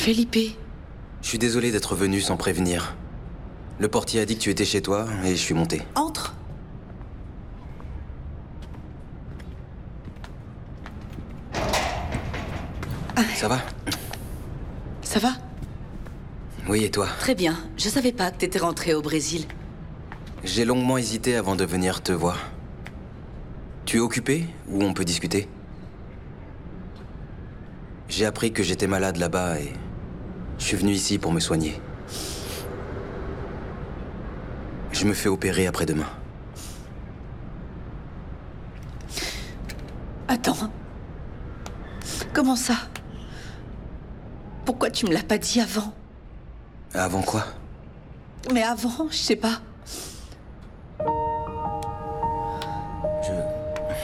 Felipe. Je suis désolé d'être venu sans prévenir. Le portier a dit que tu étais chez toi et je suis monté. Entre. Ça va? Ça va? Oui, et toi? Très bien. Je savais pas que t'étais rentré au Brésil. J'ai longuement hésité avant de venir te voir. Tu es occupé ou on peut discuter? J'ai appris que j'étais malade là-bas et je suis venu ici pour me soigner. Je me fais opérer après-demain. Attends. Comment ça? Pourquoi tu me l'as pas dit avant? Avant quoi? Mais avant, je sais pas.